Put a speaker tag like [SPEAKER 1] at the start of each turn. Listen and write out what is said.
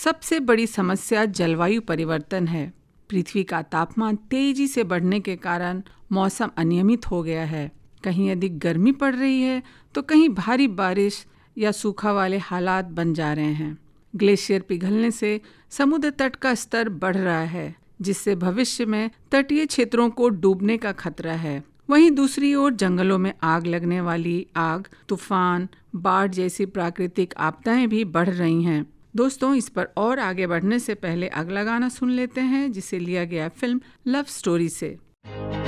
[SPEAKER 1] सबसे बड़ी समस्या जलवायु परिवर्तन है। पृथ्वी का तापमान तेजी से बढ़ने के कारण मौसम अनियमित हो गया है। कहीं अधिक गर्मी पड़ रही है तो कहीं भारी बारिश या सूखा वाले हालात बन जा रहे हैं। ग्लेशियर पिघलने से समुद्र तट का स्तर बढ़ रहा है, जिससे भविष्य में तटीय क्षेत्रों को डूबने का खतरा है। वहीं दूसरी ओर जंगलों में आग लगने वाली आग, तूफान, बाढ़ जैसी प्राकृतिक आपदाएं भी बढ़ रही हैं। दोस्तों, इस पर और आगे बढ़ने से पहले अगला गाना सुन लेते हैं, जिसे लिया गया फिल्म लव स्टोरी से।